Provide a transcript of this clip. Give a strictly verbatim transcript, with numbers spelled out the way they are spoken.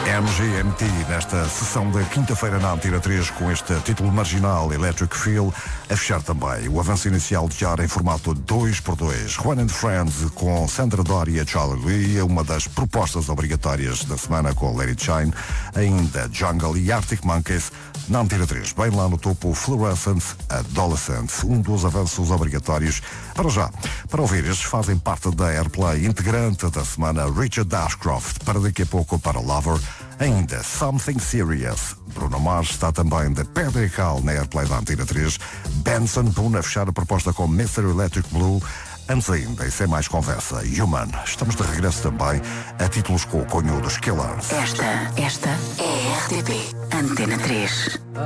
M G M T nesta sessão da quinta-feira na Antena três com este título marginal Electric Feel, a fechar também o avanço inicial de ar em formato dois por dois. Juan and Friends com Sandra Doria e Charlie Lee, uma das propostas obrigatórias da semana com Let It Shine, ainda Jungle e Arctic Monkeys na Antena três. Bem lá no topo Fluorescent Adolescent, um dos avanços obrigatórios para já. Para ouvir, estes fazem parte da Airplay, integrante da semana Richard Ashcroft, para daqui a pouco para Lover. Ainda Something Serious. Bruno Mars está também de Pedro e Cal na Airplay da Antena três. Benson Boone a fechar a proposta com mister Electric Blue. Antes ainda, e sem mais conversa, Human. Estamos de regresso também a títulos com o cunho dos Killers. Esta, esta é a R T P Antena três.